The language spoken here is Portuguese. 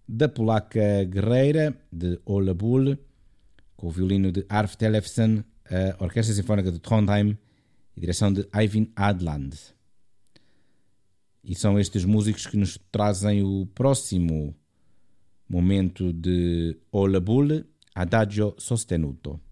da polaca Guerreira, de Ola Bull, com o violino de Arv Tellefsen, a Orquestra Sinfónica de Trondheim e direção de Eivind Adland. E são estes músicos que nos trazem o próximo momento de Ola Bull, Adagio Sostenuto.